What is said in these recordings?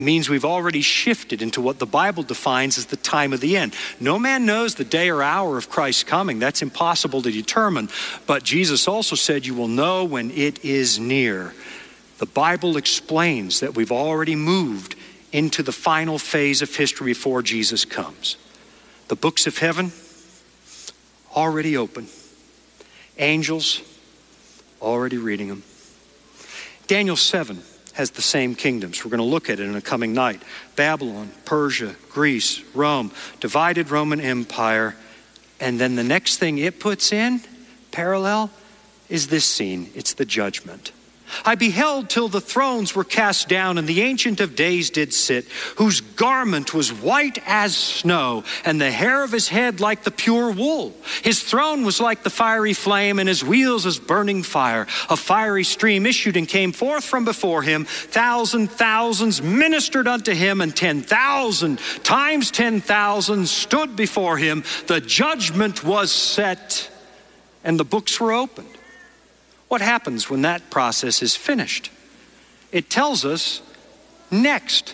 means we've already shifted into what the Bible defines as the time of the end. No man knows the day or hour of Christ's coming. That's impossible to determine. But Jesus also said, you will know when it is near. The Bible explains that we've already moved into the final phase of history before Jesus comes. The books of heaven, already open. Angels, already reading them. Daniel 7 has the same kingdoms. We're going to look at it in a coming night. Babylon, Persia, Greece, Rome, divided Roman Empire. And then the next thing it puts in, parallel, is this scene. It's the judgment. I beheld till the thrones were cast down, and the Ancient of Days did sit, whose garment was white as snow, and the hair of his head like the pure wool. His throne was like the fiery flame, and his wheels as burning fire. A fiery stream issued and came forth from before him. Thousands ministered unto him, and 10,000 times 10,000 stood before him. The judgment was set, and the books were opened. What happens when that process is finished? It tells us next,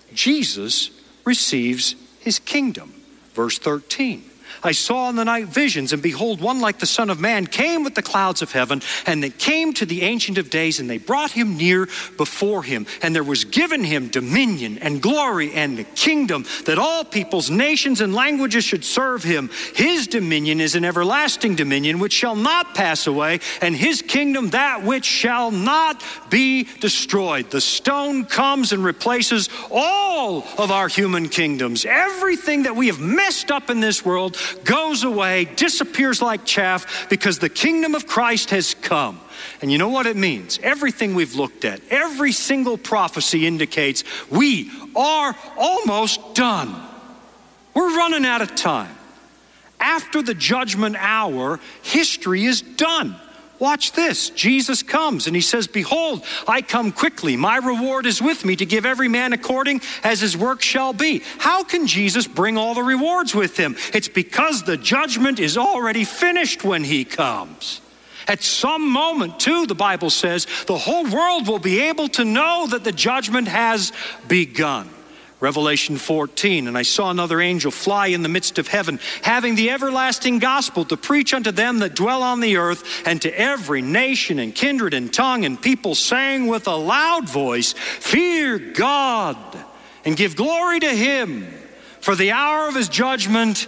Jesus receives his kingdom. Verse 13. I saw in the night visions, and behold, one like the Son of Man came with the clouds of heaven, and they came to the Ancient of Days, and they brought him near before him. And there was given him dominion and glory and the kingdom, that all peoples, nations, and languages should serve him. His dominion is an everlasting dominion which shall not pass away, and his kingdom that which shall not be destroyed. The stone comes and replaces all of our human kingdoms. Everything that we have messed up in this world goes away, disappears like chaff, because the kingdom of Christ has come. And you know what it means? Everything we've looked at, every single prophecy indicates we are almost done. We're running out of time. After the judgment hour, history is done. Watch this. Jesus comes and he says, behold, I come quickly. My reward is with me to give every man according as his work shall be. How can Jesus bring all the rewards with him? It's because the judgment is already finished when he comes. At some moment, too, the Bible says, the whole world will be able to know that the judgment has begun. Revelation 14, and I saw another angel fly in the midst of heaven, having the everlasting gospel to preach unto them that dwell on the earth, and to every nation and kindred and tongue and people, saying with a loud voice, fear God and give glory to him, for the hour of his judgment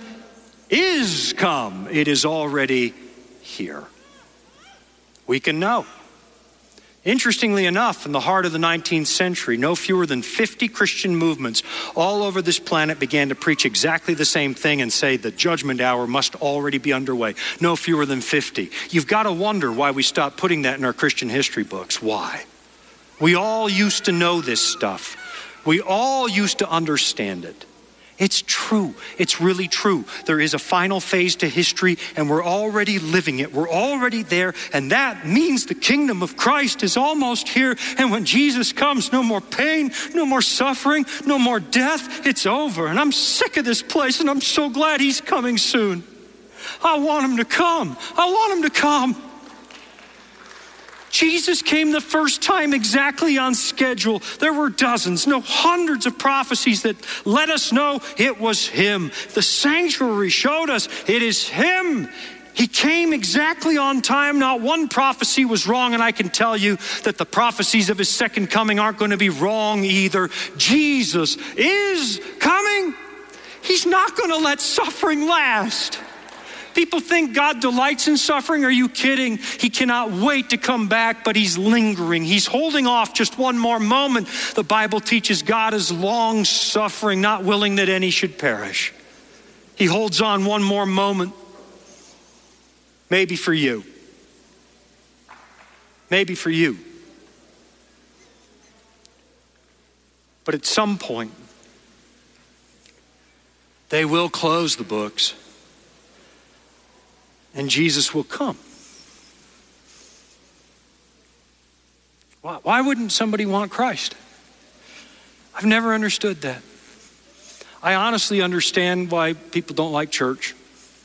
is come. It is already here. We can know. Interestingly enough, in the heart of the 19th century, no fewer than 50 Christian movements all over this planet began to preach exactly the same thing and say the judgment hour must already be underway. No fewer than 50. You've got to wonder why we stopped putting that in our Christian history books. Why? We all used to know this stuff. We all used to understand it. It's true. It's really true. There is a final phase to history, and we're already living it. We're already there, and that means the kingdom of Christ is almost here. And when Jesus comes, no more pain, no more suffering, no more death. It's over, and I'm sick of this place, and I'm so glad he's coming soon. I want him to come. I want him to come. Jesus came the first time exactly on schedule. There were dozens, no hundreds of prophecies that let us know it was him. The sanctuary showed us it is him. He came exactly on time. Not one prophecy was wrong, and I can tell you that the prophecies of his second coming aren't going to be wrong either. Jesus is coming. He's not going to let suffering last. People think God delights in suffering. Are you kidding? He cannot wait to come back, but he's lingering. He's holding off just one more moment. The Bible teaches God is long suffering, not willing that any should perish. He holds on one more moment. Maybe for you. Maybe for you. But at some point, they will close the books. And Jesus will come. Why wouldn't somebody want Christ? I've never understood that. I honestly understand why people don't like church.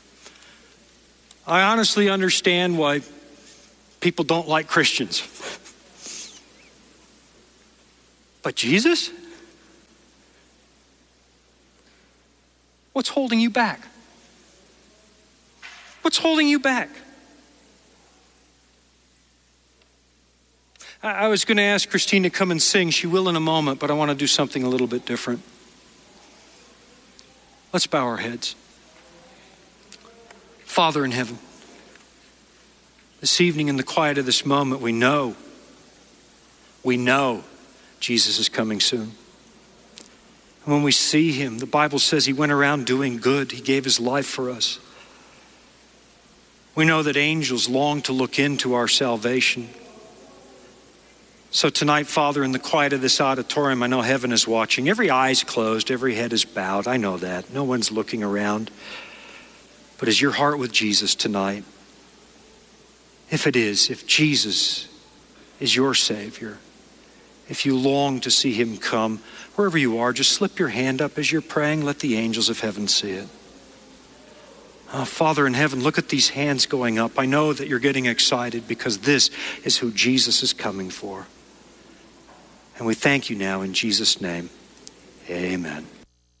I honestly understand why people don't like Christians. But Jesus? What's holding you back? What's holding you back? I was going to ask Christine to come and sing. She will in a moment, but I want to do something a little bit different. Let's bow our heads. Father in heaven, this evening in the quiet of this moment, we know Jesus is coming soon. And when we see him, the Bible says he went around doing good. He gave his life for us. We know that angels long to look into our salvation. So tonight, Father, in the quiet of this auditorium, I know heaven is watching. Every eye is closed, every head is bowed. I know that. No one's looking around. But is your heart with Jesus tonight? If it is, if Jesus is your Savior, if you long to see him come, wherever you are, just slip your hand up as you're praying. Let the angels of heaven see it. Oh, Father in heaven, look at these hands going up. I know that you're getting excited because this is who Jesus is coming for. And we thank you now in Jesus' name. Amen.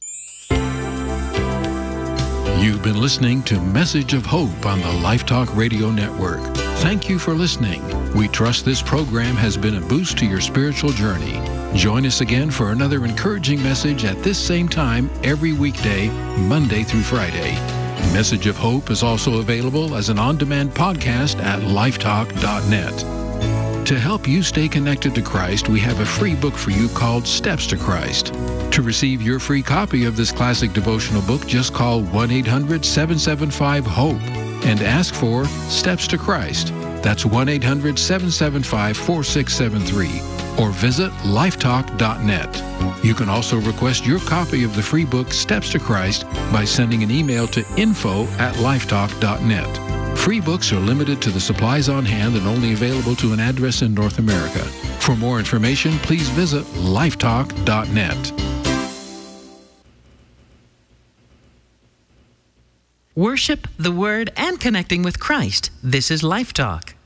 You've been listening to Message of Hope on the Life Talk Radio Network. Thank you for listening. We trust this program has been a boost to your spiritual journey. Join us again for another encouraging message at this same time every weekday, Monday through Friday. Message of Hope is also available as an on-demand podcast at lifetalk.net. To help you stay connected to Christ, we have a free book for you called Steps to Christ. To receive your free copy of this classic devotional book, just call 1-800-775-HOPE and ask for Steps to Christ. That's 1-800-775-4673 or visit lifetalk.net. You can also request your copy of the free book Steps to Christ by sending an email to info@lifetalk.net. Free books are limited to the supplies on hand and only available to an address in North America. For more information, please visit lifetalk.net. Worship, the Word, and connecting with Christ. This is Life Talk.